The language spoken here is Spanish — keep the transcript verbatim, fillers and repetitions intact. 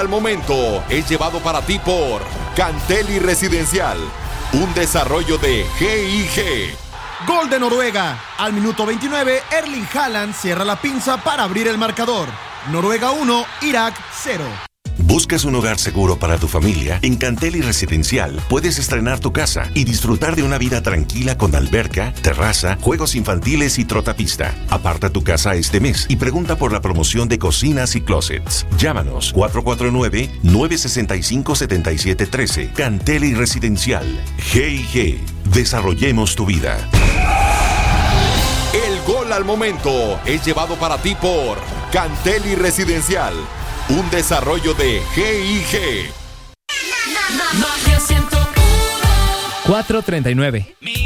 al momento es llevado para ti por Canteli Residencial, un desarrollo de G I G. Gol de Noruega. Al minuto veintinueve, Erling Haaland cierra la pinza para abrir el marcador. Noruega uno, Irak cero. ¿Buscas un hogar seguro para tu familia? En Canteli Residencial puedes estrenar tu casa y disfrutar de una vida tranquila con alberca, terraza, juegos infantiles y trotapista. Aparta tu casa este mes y pregunta por la promoción de cocinas y closets. Llámanos cuatro cuatro nueve, nueve seis cinco, siete siete uno tres. Canteli Residencial. G I G. Desarrollemos tu vida. El gol al momento es llevado para ti por Canteli Residencial, un desarrollo de G I G. cuatro treinta y nueve.